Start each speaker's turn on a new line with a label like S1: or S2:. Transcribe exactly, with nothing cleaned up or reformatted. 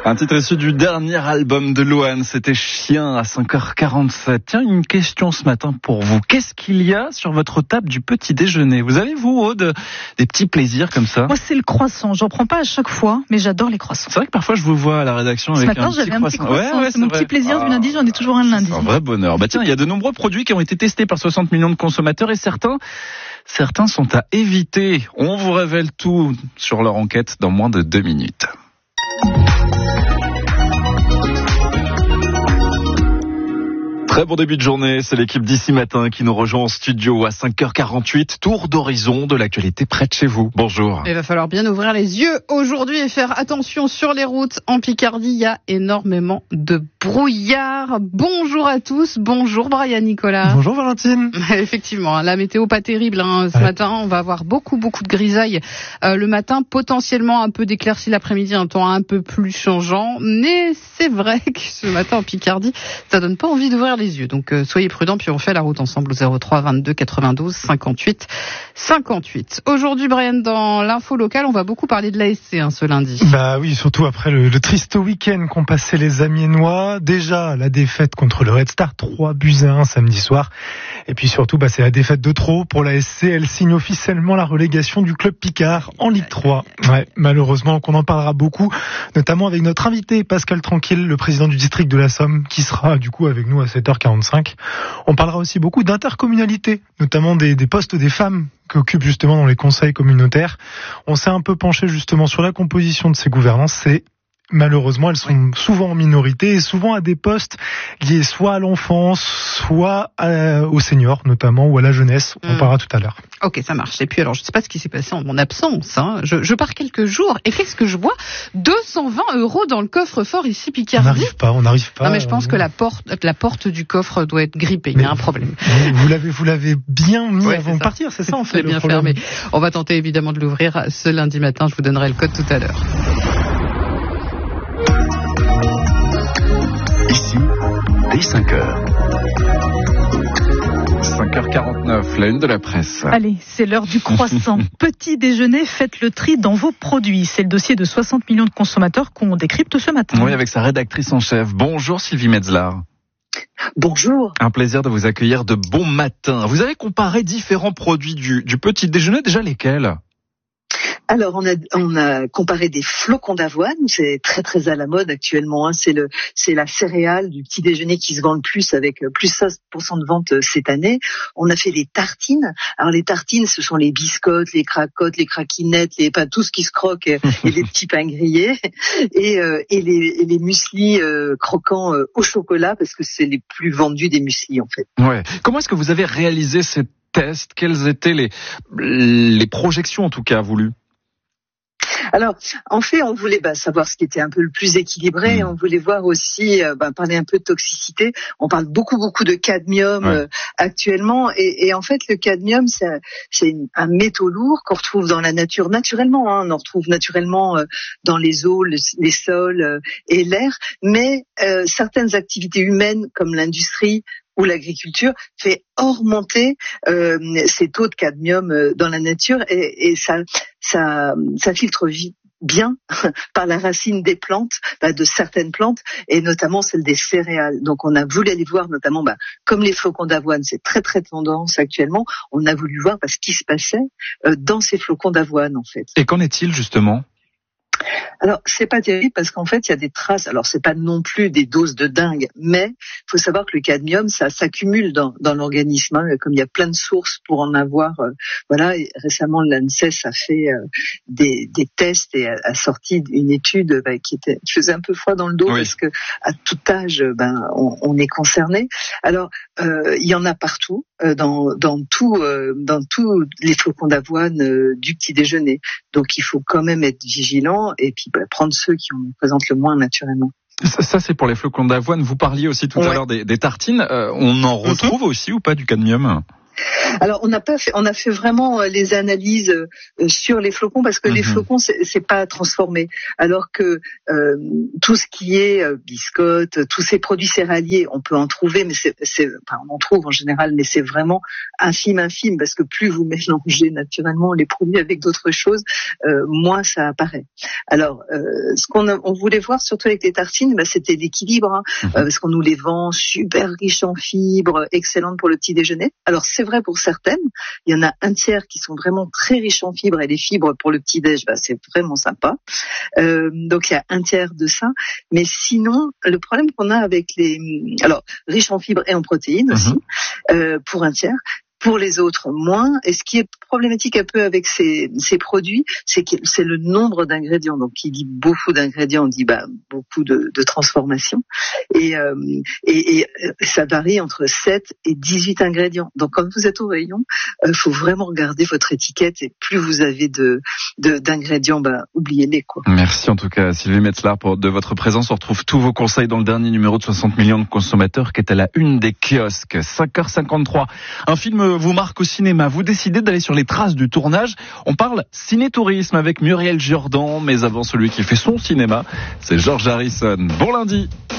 S1: Un titre issu du dernier album de Louane, c'était Chien à cinq heures quarante-sept. Tiens, une question ce matin pour vous. Qu'est-ce qu'il y a sur votre table du petit déjeuner? Vous avez, vous, Aude, des petits plaisirs comme ça?
S2: Moi, c'est le croissant. J'en prends pas à chaque fois, mais j'adore les croissants.
S1: C'est vrai que parfois je vous vois à la rédaction avec
S2: ce matin,
S1: un petit
S2: j'avais un petit
S1: croissant.
S2: croissant.
S1: Ouais, ouais,
S2: c'est mon
S1: vrai.
S2: petit plaisir
S1: ah,
S2: du lundi. J'en ai toujours un le lundi.
S1: C'est un vrai bonheur. Bah tiens, il y a de nombreux produits qui ont été testés par soixante millions de consommateurs et certains, certains sont à éviter. On vous révèle tout sur leur enquête dans moins de deux minutes. Très bon début de journée, c'est l'équipe d'ici matin qui nous rejoint en studio à cinq heures quarante-huit. Tour d'horizon de l'actualité près de chez vous. Bonjour.
S3: Il va falloir bien ouvrir les yeux aujourd'hui et faire attention sur les routes. En Picardie, il y a énormément de brouillard. Bonjour à tous, bonjour Brian Nicolas.
S4: Bonjour Valentine.
S3: Effectivement, la météo pas terrible hein, ce
S4: ouais.
S3: matin. On va avoir beaucoup beaucoup de grisailles euh, le matin, potentiellement un peu d'éclaircies l'après-midi, un temps un peu plus changeant. Mais c'est vrai que ce matin en Picardie, ça donne pas envie d'ouvrir les yeux. Donc euh, soyez prudents, puis on fait la route ensemble au zéro trois vingt-deux quatre-vingt-douze cinquante-huit cinquante-huit. Aujourd'hui, Brian, dans l'info locale, on va beaucoup parler de l'A S C hein, ce lundi.
S4: Bah oui, surtout après le, le triste week-end qu'ont passé les Amiénois. Déjà, la défaite contre le Red Star, trois buts à un samedi soir. Et puis surtout, bah, c'est la défaite de trop pour l'A S C. Elle signe officiellement la relégation du club Picard en Ligue trois. Ouais, malheureusement, qu'on en parlera beaucoup, notamment avec notre invité Pascal Tranquille, le président du district de la Somme, qui sera du coup avec nous à sept heures quarante-cinq. On parlera aussi beaucoup d'intercommunalité, notamment des, des postes des femmes qui occupent justement dans les conseils communautaires. On s'est un peu penché justement sur la composition de ces gouvernances. C'est malheureusement, elles sont souvent en minorité et souvent à des postes liés soit à l'enfance, soit à, aux seniors notamment, ou à la jeunesse. On mmh. parlera tout à l'heure.
S3: Ok, ça marche. Et puis alors, je ne sais pas ce qui s'est passé en mon absence. Hein. Je, je pars quelques jours et qu'est-ce que je vois? deux cent vingt euros dans le coffre-fort ici, Picardie.
S4: On n'arrive pas, on n'arrive pas.
S3: Non, mais je pense euh... que la porte, la porte du coffre doit être grippée. Mais il y a un problème.
S4: Vous, vous l'avez, vous l'avez bien mis
S3: ouais,
S4: avant de partir, c'est ça en fait.
S3: C'est bien fermé. On va tenter évidemment de l'ouvrir ce lundi matin. Je vous donnerai le code tout à l'heure.
S5: Ici, dès cinq heures.
S1: cinq heures quarante-neuf, la une de la presse.
S2: Allez, c'est l'heure du croissant. Petit déjeuner, faites le tri dans vos produits. C'est le dossier de soixante millions de consommateurs qu'on décrypte ce matin.
S1: Oui, avec sa rédactrice en chef. Bonjour Sylvie Metzlar.
S6: Bonjour.
S1: Un plaisir de vous accueillir de bon matin. Vous avez comparé différents produits du, du petit déjeuner, déjà lesquels ?
S6: Alors, on a, on a comparé des flocons d'avoine, c'est très très à la mode actuellement, hein. c'est le, c'est la céréale du petit déjeuner qui se vend le plus avec plus seize pour cent de vente cette année. On a fait des tartines. Alors les tartines, ce sont les biscottes, les cracottes, les craquinettes, les, pas tout ce qui se croque et, et les petits pains grillés et, euh, et les, et les mueslis euh, croquants euh, au chocolat parce que c'est les plus vendus des mueslis en fait.
S1: Ouais. Comment est-ce que vous avez réalisé ces tests? Quelles étaient les, les projections en tout cas voulues?
S6: Alors, en fait, on voulait bah, savoir ce qui était un peu le plus équilibré. Mmh. On voulait voir aussi, euh, bah, parler un peu de toxicité. On parle beaucoup, beaucoup de cadmium ouais. euh, actuellement. Et, et en fait, le cadmium, c'est, c'est un métaux lourd qu'on retrouve dans la nature naturellement. Hein. On en retrouve naturellement euh, dans les eaux, le, les sols euh, et l'air. Mais euh, certaines activités humaines, comme l'industrie, où l'agriculture fait augmenter euh, ces taux de cadmium euh, dans la nature et, et ça, ça, ça filtre vite. bien par la racine des plantes, bah, de certaines plantes, et notamment celle des céréales. Donc on a voulu aller voir notamment, bah, comme les flocons d'avoine, c'est très très tendance actuellement, on a voulu voir bah, ce qui se passait euh, dans ces flocons d'avoine en fait.
S1: Et qu'en est-il justement ?
S6: Alors, c'est pas terrible parce qu'en fait, il y a des traces. Alors, c'est pas non plus des doses de dingue, mais il faut savoir que le cadmium, ça s'accumule dans, dans l'organisme. Hein, comme il y a plein de sources pour en avoir. Euh, voilà. Et récemment, l'ANSES a fait euh, des, des tests et a, a sorti une étude bah, qui, était, qui faisait un peu froid dans le dos oui. parce que à tout âge, ben, on, on est concerné. Alors, euh, il y en a partout, euh, dans, dans tout, euh, dans tous les flocons d'avoine euh, du petit déjeuner. Donc, il faut quand même être vigilant et puis bah, prendre ceux qui en présentent le moins naturellement.
S1: Ça, ça c'est pour les flocons d'avoine. Vous parliez aussi tout ouais. à l'heure des, des tartines. Euh, on en retrouve mm-hmm. aussi ou pas du cadmium ?
S6: Alors on n'a pas fait, on a fait vraiment les analyses sur les flocons parce que mmh. les flocons c'est, c'est pas transformé, alors que euh, tout ce qui est euh, biscottes, tous ces produits céréaliers, on peut en trouver, mais c'est, c'est, enfin on en trouve en général, mais c'est vraiment infime, infime, parce que plus vous mélangez naturellement les produits avec d'autres choses, euh, moins ça apparaît. Alors euh, ce qu'on a, on voulait voir surtout avec les tartines, bah, c'était l'équilibre, hein, mmh. euh, parce qu'on nous les vend super riches en fibres, excellentes pour le petit déjeuner. Alors c'est vrai pour certaines, il y en a un tiers qui sont vraiment très riches en fibres, et les fibres pour le petit déj, bah, c'est vraiment sympa. Euh, donc il y a un tiers de ça, mais sinon le problème qu'on a avec les, alors riches en fibres et en protéines aussi, mmh. euh, pour un tiers. Pour les autres, moins. Et ce qui est problématique un peu avec ces, ces produits, c'est que c'est le nombre d'ingrédients. Donc, qui dit beaucoup d'ingrédients, on dit bah, beaucoup de, de transformations. Et, euh, et, et ça varie entre sept et dix-huit ingrédients. Donc, quand vous êtes au rayon, il euh, faut vraiment regarder votre étiquette. Et plus vous avez de, de, d'ingrédients, bah, oubliez-les, quoi.
S1: Merci en tout cas, Sylvie Metzler, pour de votre présence. On retrouve tous vos conseils dans le dernier numéro de soixante millions de consommateurs qui est à la une des kiosques. cinq heures cinquante-trois. Un film vous marque au cinéma, vous décidez d'aller sur les traces du tournage. On parle ciné-tourisme avec Muriel Jordan, mais avant celui qui fait son cinéma, c'est George Harrison. Bon lundi.